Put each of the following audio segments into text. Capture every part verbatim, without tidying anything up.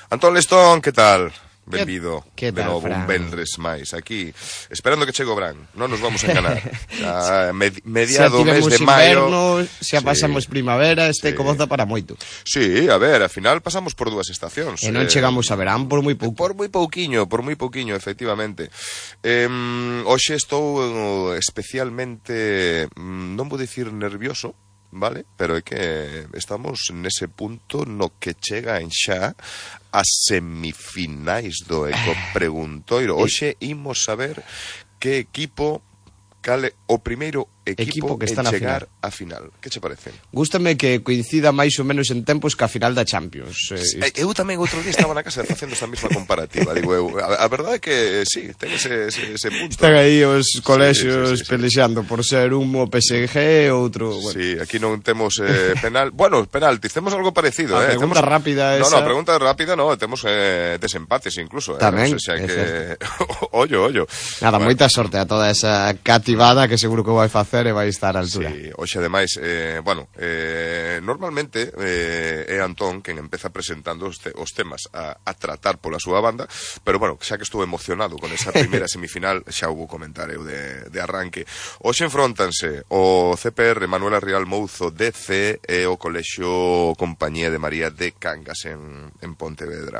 Antón Lestón, que tal? Benvido que de tal, novo, Fran? un vendres máis aquí, esperando que chegue o Bran. Non nos vamos a enganar. A med mediado xa mes de maio, inverno, xa sí, pasamos primavera, este sí. coboza para moito. Sí, a ver, ao final pasamos por dúas estacións. E non eh, chegamos a verán por moi pouco. Por moi pouquiño, por moi pouquiño, efectivamente. Eh, hoxe estou especialmente, non vou dicir nervioso, vale? Pero é que estamos nese punto no que chega en xa as semifinais do Eco Preguntoiro. Hoxe imos saber que equipo, cale o primeiro equipo, Equipo que en está na chegar a final. Que che parece? Gústame que coincida máis ou menos en tempos ca final da Champions. Eh, Eu tamén outro día estaba na casa facendo esta mesma comparativa. Digo eu, a, a verdade é que sí, ten ese, ese, ese punto. Están aí os colexios sí, sí, sí, pelexando por ser un o P S G e outro, bueno. Sí, aquí non temos eh, penal. Bueno, penaltis, temos algo parecido, a eh. pregunta temos... rápida esa. No, no, pregunta rápida no, temos eh, desempates incluso, eh. Tamén, O sea, é que ollo, ollo. Nada, Bueno, moita sorte a toda esa cativada que seguro que vai facer e vai estar á altura. Sí, hoxe ademais, eh, bueno, eh, normalmente eh, é Antón quen empeza presentando os, te, os temas a, a tratar pola súa banda, pero bueno, xa que estou emocionado con esa primeira semifinal, xa hubo comentario de, de arranque. Hoxe enfrontanse o C P R Manuela Rial Mouzo D C e o Colexio Compañía de María de Cangas en, en Pontevedra.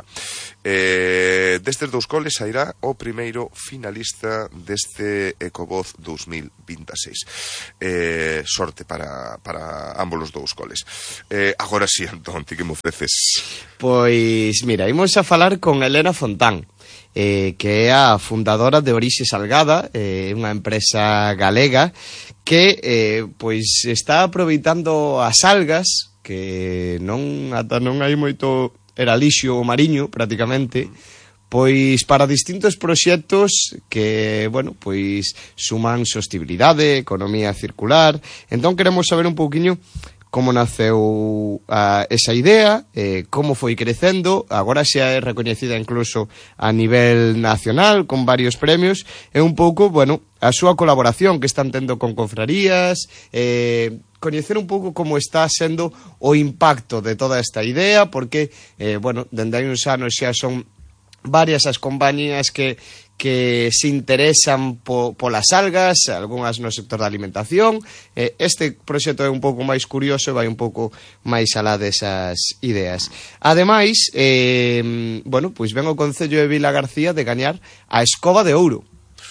Eh, destes dous coles sairá o primeiro finalista deste Ecovoz dos mil veintiséis. Eh, sorte para, para ambos os dous coles. Eh, agora sí, Antón, ti que me ofreces? Pois, mira, imos a falar con Elena Fontán, eh, que é a fundadora de Orixe Salgada, eh, unha empresa galega que eh, pois está aproveitando as algas, que non ata non hai moito era lixo o mariño, prácticamente, pois para distintos proxectos que, bueno, pois suman sostibilidade, economía circular. Entón queremos saber un pouquiño como naceu a, esa idea, eh, como foi crecendo, agora xa é recoñecida incluso a nivel nacional, con varios premios, e un pouco, bueno, a súa colaboración que están tendo con confrarías, eh, coñecer un pouco como está sendo o impacto de toda esta idea, porque, eh, bueno, dende hai uns anos xa son varias as compañías que, que se interesan po, polas algas, algunhas no sector da alimentación. Eh, este proxecto é un pouco máis curioso e vai un pouco máis alá desas ideas. Ademais, eh, bueno, pois ven o Concello de Vilagarcía de gañar a Escoba de Ouro.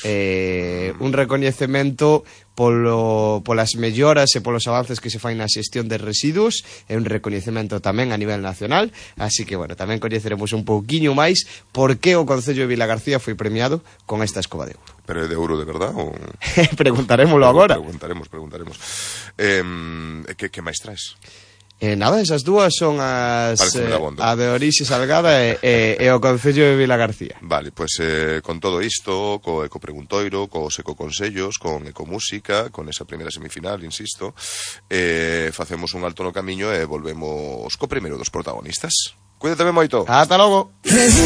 Eh, un recoñecemento polo, polas melloras e polos avances que se fai na xestión de residuos, é un recoñecemento tamén a nivel nacional, así que, bueno, tamén coñeceremos un pouquiño máis por que o Concello de Vilagarcía foi premiado con esta Escoba de Ouro. Pero é de ouro de verdad? Ou... Preguntarémolo agora. Preguntaremos, preguntaremos. Eh, que, que máis traes? Eh, nada, esas dúas son as eh, a de Orixe Salgada e, e, e o Concello de Vilagarcía. Vale, pois pues, eh, con todo isto, co Eco Preguntoiro, cos Ecoconsellos, con Ecomúsica, con esa primeira semifinal, insisto, eh, facemos un alto no camiño e volvemos co primeiro dos protagonistas. Cuídate ben moito. Ata logo.